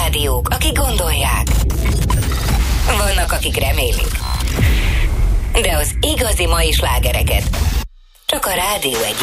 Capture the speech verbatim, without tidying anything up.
rádiók, akik gondolják. Vannak, akik remélik. De az igazi mai slágereket csak a Rádió egy